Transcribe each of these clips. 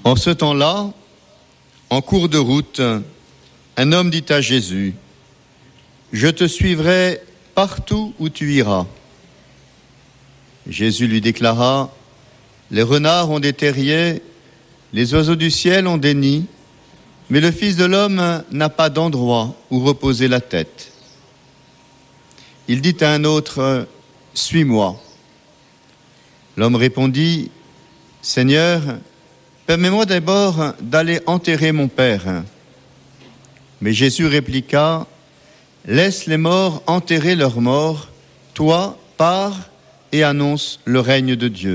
En ce temps-là, en cours de route, un homme dit à Jésus, « Je te suivrai partout où tu iras. » Jésus lui déclara, « Les renards ont des terriers, les oiseaux du ciel ont des nids, mais le Fils de l'homme n'a pas d'endroit où reposer la tête. » Il dit à un autre, « Suis-moi. » L'homme répondit, « Seigneur, permets-moi d'abord d'aller enterrer mon père. » Mais Jésus répliqua, « Laisse les morts enterrer leurs morts, toi, pars et annonce le règne de Dieu. »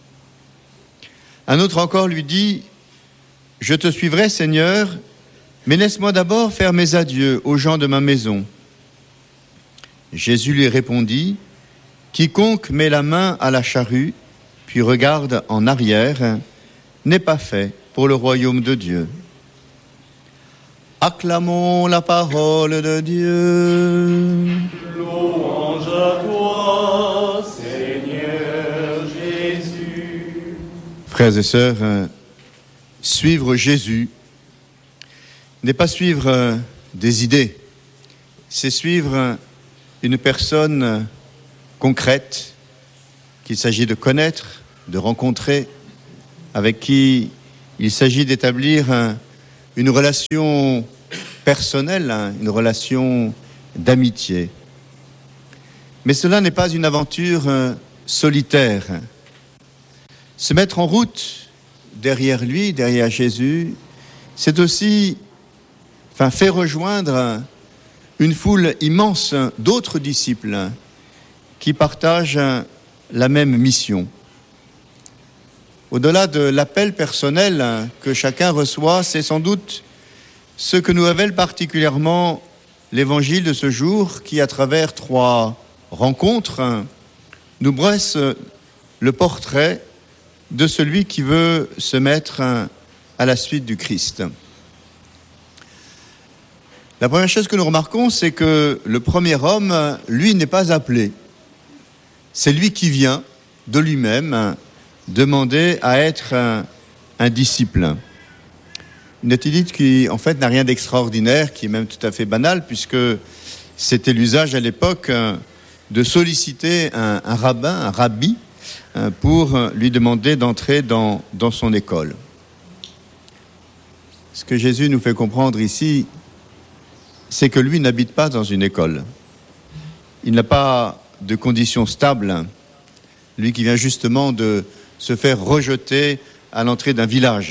Un autre encore lui dit, « Je te suivrai, Seigneur, mais laisse-moi d'abord faire mes adieux aux gens de ma maison. » Jésus lui répondit, « Quiconque met la main à la charrue, puis regarde en arrière, n'est pas fait pour le royaume de Dieu. » Acclamons la parole de Dieu. Louange à toi, Seigneur Jésus. Frères et sœurs, suivre Jésus n'est pas suivre des idées, c'est suivre une personne concrète qu'il s'agit de connaître, de rencontrer, avec qui il s'agit d'établir une relation personnelle, une relation d'amitié. Mais cela n'est pas une aventure solitaire. Se mettre en route derrière lui, derrière Jésus, c'est aussi faire rejoindre une foule immense d'autres disciples qui partagent la même mission. Au-delà de l'appel personnel que chacun reçoit, c'est sans doute ce que nous révèle particulièrement l'évangile de ce jour qui, à travers 3 rencontres, nous dresse le portrait de celui qui veut se mettre à la suite du Christ. La première chose que nous remarquons, c'est que le premier homme, lui, n'est pas appelé. C'est lui qui vient de lui-même demander à être un disciple. Une attitude qui, en fait, n'a rien d'extraordinaire, qui est même tout à fait banale, puisque c'était l'usage à l'époque de solliciter un rabbin, un rabbi, pour lui demander d'entrer dans son école. Ce que Jésus nous fait comprendre ici, c'est que lui n'habite pas dans une école. Il n'a pas de conditions stables. Lui qui vient justement de se faire rejeter à l'entrée d'un village.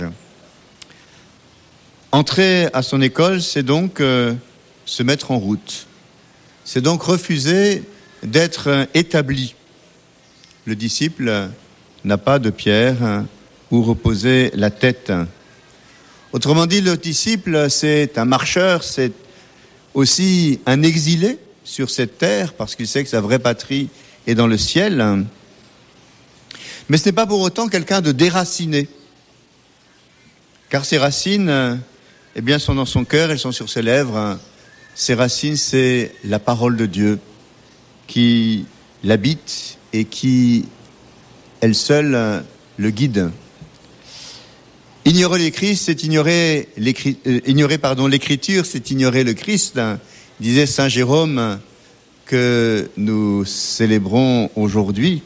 Entrer à son école, c'est donc se mettre en route. C'est donc refuser d'être établi. Le disciple n'a pas de pierre où reposer la tête. Autrement dit, le disciple, c'est un marcheur, c'est aussi un exilé sur cette terre, parce qu'il sait que sa vraie patrie est dans le ciel. Mais ce n'est pas pour autant quelqu'un de déraciné. Car ses racines, sont dans son cœur, elles sont sur ses lèvres. Ses racines, c'est la parole de Dieu qui l'habite et qui, elle seule, le guide. Ignorer le Christ, c'est ignorer l'écriture, c'est ignorer le Christ, disait saint Jérôme, que nous célébrons aujourd'hui.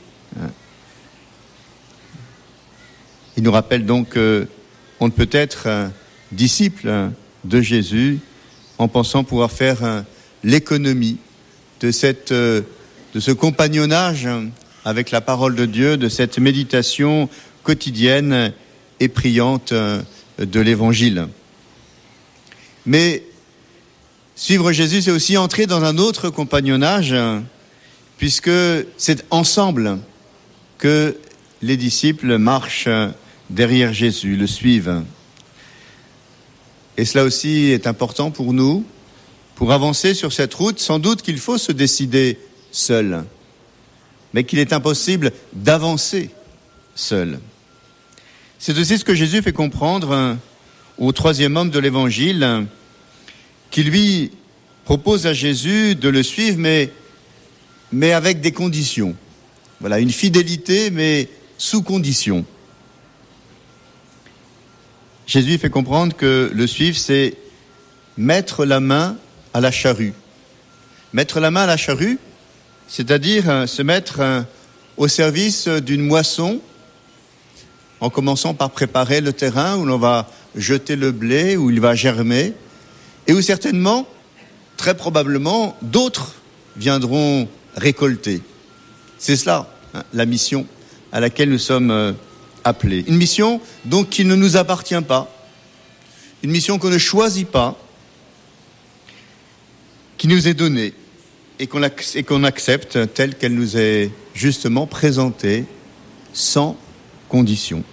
Il nous rappelle donc qu'on ne peut être disciple de Jésus en pensant pouvoir faire l'économie de ce compagnonnage avec la parole de Dieu, de cette méditation quotidienne et priante de l'Évangile. Mais suivre Jésus, c'est aussi entrer dans un autre compagnonnage, puisque c'est ensemble que les disciples marchent derrière Jésus, le suivent. Et cela aussi est important pour nous. Pour avancer sur cette route, sans doute qu'il faut se décider seul, mais qu'il est impossible d'avancer seul. C'est aussi ce que Jésus fait comprendre au 3e homme de l'Évangile, qui lui propose à Jésus de le suivre, mais avec des conditions. Voilà, une fidélité, mais sous condition. Jésus fait comprendre que le suivre, c'est mettre la main à la charrue. Mettre la main à la charrue, c'est-à-dire se mettre au service d'une moisson, en commençant par préparer le terrain où l'on va jeter le blé, où il va germer, et où certainement, très probablement, d'autres viendront récolter. C'est cela, la mission à laquelle nous sommes appelés. Une mission donc qui ne nous appartient pas, une mission qu'on ne choisit pas, qui nous est donnée et qu'on accepte telle qu'elle nous est justement présentée, sans condition.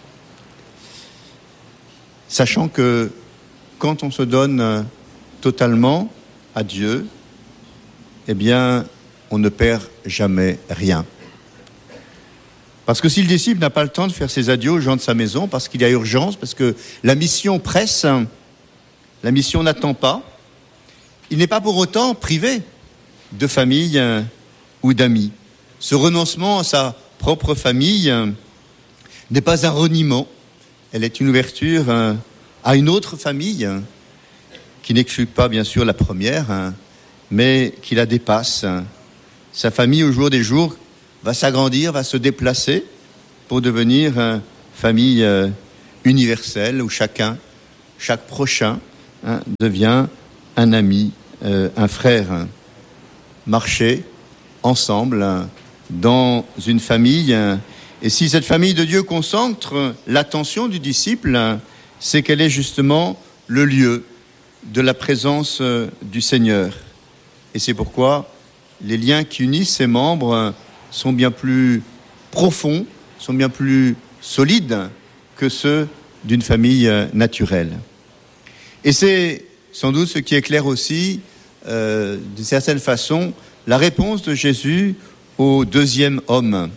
Sachant que quand on se donne totalement à Dieu, eh bien, on ne perd jamais rien. Parce que si le disciple n'a pas le temps de faire ses adieux aux gens de sa maison, parce qu'il y a urgence, parce que la mission presse, la mission n'attend pas, il n'est pas pour autant privé de famille ou d'amis. Ce renoncement à sa propre famille n'est pas un reniement, elle est une ouverture à une autre famille qui n'exclut pas bien sûr la première, mais qui la dépasse. Sa famille au jour des jours va s'agrandir, va se déplacer pour devenir famille universelle où chaque prochain devient un ami, un frère. Marcher ensemble dans une famille. Et si cette famille de Dieu concentre l'attention du disciple, c'est qu'elle est justement le lieu de la présence du Seigneur. Et c'est pourquoi les liens qui unissent ses membres sont bien plus profonds, sont bien plus solides que ceux d'une famille naturelle. Et c'est sans doute ce qui éclaire aussi, d'une certaine façon, la réponse de Jésus au deuxième homme.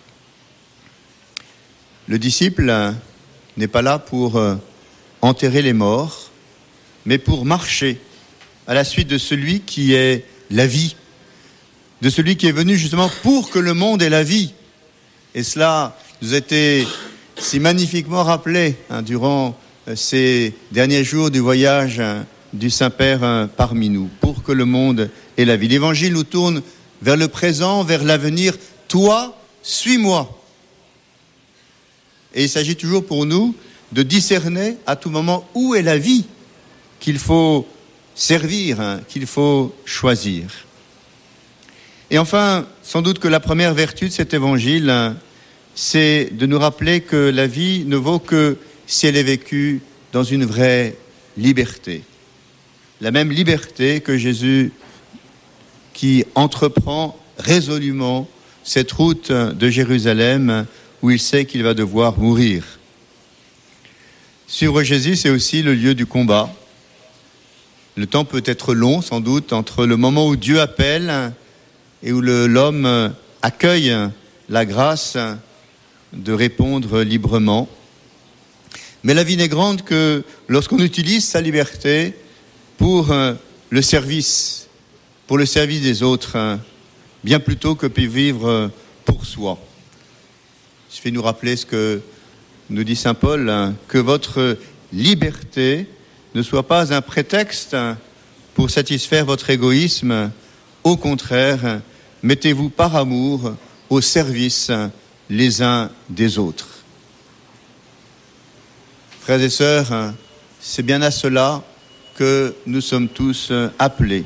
Le disciple n'est pas là pour enterrer les morts, mais pour marcher à la suite de celui qui est la vie, de celui qui est venu justement pour que le monde ait la vie. Et cela nous a été si magnifiquement rappelé durant ces derniers jours du voyage du Saint-Père parmi nous, pour que le monde ait la vie. L'Évangile nous tourne vers le présent, vers l'avenir. Toi, suis-moi. Et il s'agit toujours pour nous de discerner à tout moment où est la vie qu'il faut servir, qu'il faut choisir. Et enfin, sans doute que la première vertu de cet évangile, c'est de nous rappeler que la vie ne vaut que si elle est vécue dans une vraie liberté. La même liberté que Jésus qui entreprend résolument cette route de Jérusalem où il sait qu'il va devoir mourir. Suivre Jésus, c'est aussi le lieu du combat. Le temps peut être long, sans doute, entre le moment où Dieu appelle et où l'homme accueille la grâce de répondre librement. Mais la vie n'est grande que lorsqu'on utilise sa liberté pour le service des autres, bien plutôt que de vivre pour soi. Je vais nous rappeler ce que nous dit saint Paul, que votre liberté ne soit pas un prétexte pour satisfaire votre égoïsme. Au contraire, mettez-vous par amour au service les uns des autres. Frères et sœurs, c'est bien à cela que nous sommes tous appelés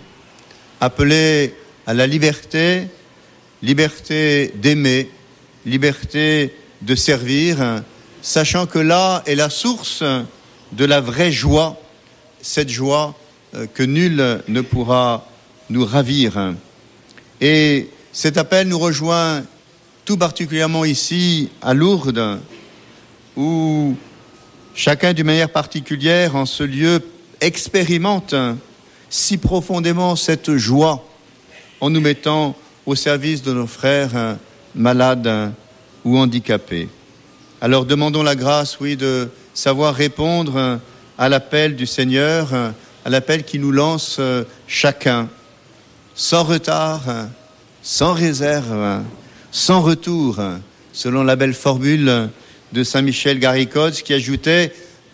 à la liberté d'aimer, liberté de servir, sachant que là est la source de la vraie joie, cette joie que nul ne pourra nous ravir. Et cet appel nous rejoint tout particulièrement ici à Lourdes, où chacun d'une manière particulière en ce lieu expérimente si profondément cette joie en nous mettant au service de nos frères malades ou handicapés. Alors demandons la grâce, de savoir répondre à l'appel du Seigneur, à l'appel qui nous lance chacun, sans retard, sans réserve, sans retour, selon la belle formule de Saint Michel Garicoz qui ajoutait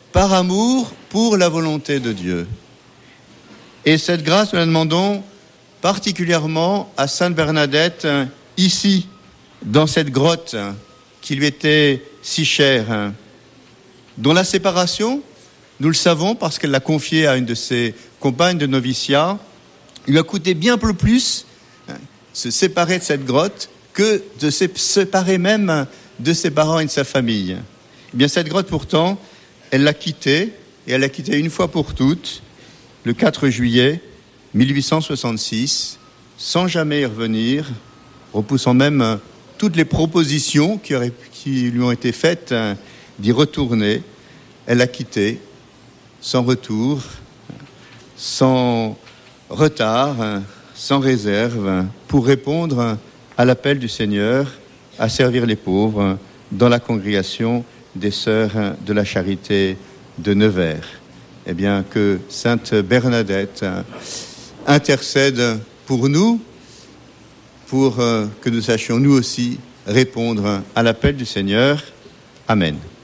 par amour pour la volonté de Dieu. Et cette grâce, nous la demandons particulièrement à Sainte Bernadette, ici, dans cette grotte qui lui était si chère, dont la séparation, nous le savons parce qu'elle l'a confiée à une de ses compagnes de noviciat, lui a coûté bien plus se séparer de cette grotte que de se séparer même de ses parents et de sa famille. Eh bien, cette grotte, pourtant, elle l'a quittée, et elle l'a quittée une fois pour toutes, le 4 juillet 1866, sans jamais y revenir, repoussant même toutes les propositions qui lui ont été faites d'y retourner. Elle l'a quitté, sans retour, sans retard, sans réserve, pour répondre à l'appel du Seigneur à servir les pauvres dans la congrégation des Sœurs de la Charité de Nevers. Eh bien, que Sainte Bernadette intercède pour nous, pour que nous sachions nous aussi répondre à l'appel du Seigneur. Amen.